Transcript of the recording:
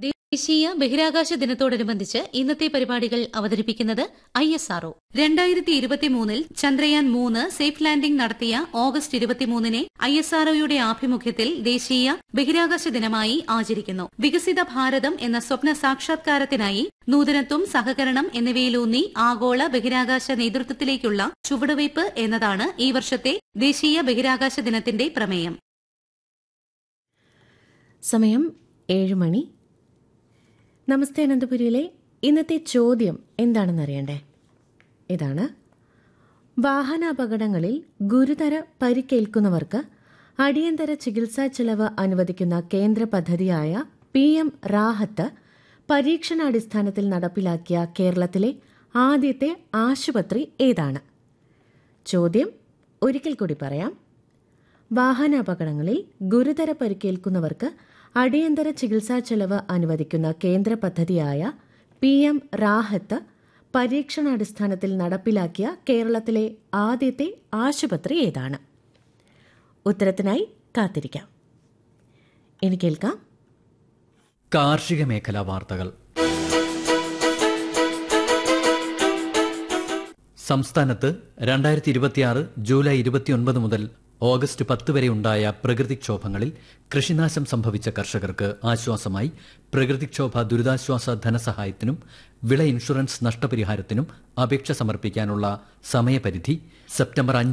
ദേശീയ ബഹിരാകാശ ദിനത്തോടനുബന്ധിച്ച് ഇന്നത്തെ പരിപാടികൾ അവതരിപ്പിക്കുന്നത് ISRO. 2023 ചന്ദ്രയാൻ 3 സേഫ് ലാൻഡിംഗ് നടത്തിയ ഓഗസ്റ്റ് 23 ISROയുടെ ആഭിമുഖ്യത്തിൽ ദേശീയ ബഹിരാകാശ ദിനമായി ആചരിക്കുന്നു. വികസിത ഭാരതം എന്ന സ്വപ്ന സാക്ഷാത്കാരത്തിനായി നൂതനത്വം, സഹകരണം എന്നിവയിലൂന്നി ആഗോള ബഹിരാകാശ നേതൃത്വത്തിലേക്കുള്ള ചുവടുവയ്പ് എന്നതാണ് ഈ വർഷത്തെ ദേശീയ ബഹിരാകാശ ദിനത്തിന്റെ പ്രമേയം. സമയം 7 മണി. നമസ്തേ അനന്തപുരിയിലെ ഇന്നത്തെ ചോദ്യം എന്താണെന്നറിയണ്ടേ? ഇതാണ്: വാഹനാപകടങ്ങളിൽ ഗുരുതര പരിക്കേൽക്കുന്നവർക്ക് അടിയന്തര ചികിത്സാ ചെലവ് അനുവദിക്കുന്ന കേന്ദ്ര പദ്ധതിയായ PM റാഹത്ത് പരീക്ഷണാടിസ്ഥാനത്തിൽ നടപ്പിലാക്കിയ കേരളത്തിലെ ആദ്യത്തെ ആശുപത്രി ഏതാണ്? ചോദ്യം ഒരിക്കൽ കൂടി പറയാം. വാഹനാപകടങ്ങളിൽ ഗുരുതര പരിക്കേൽക്കുന്നവർക്ക് അടിയന്തര ചികിത്സാ ചെലവ് അനുവദിക്കുന്ന കേന്ദ്ര പദ്ധതിയായ PM റാഹത്ത് പരീക്ഷണാടിസ്ഥാനത്തിൽ നടപ്പിലാക്കിയ കേരളത്തിലെ ആദ്യത്തെ ആശുപത്രി ഏതാണ്? ഉത്തരത്തിനായി കാത്തിരിക്കാം. ഇനി കേൾക്കാം കാർഷിക മേഖലാ വാർത്തകൾ. സംസ്ഥാനത്ത് 2026 ജൂലൈ 29 മുതൽ ഓഗസ്റ്റ് 10 വരെ ഉണ്ടായ പ്രകൃതിക്ഷോഭങ്ങളിൽ കൃഷിനാശം സംഭവിച്ച കർഷകർക്ക് ആശ്വാസമായി പ്രകൃതിക്ഷോഭ ദുരിതാശ്വാസ ധനസഹായത്തിനും വിള ഇൻഷുറൻസ് നഷ്ടപരിഹാരത്തിനും അപേക്ഷ സമർപ്പിക്കാനുള്ള സമയപരിധി സെപ്റ്റംബർ 5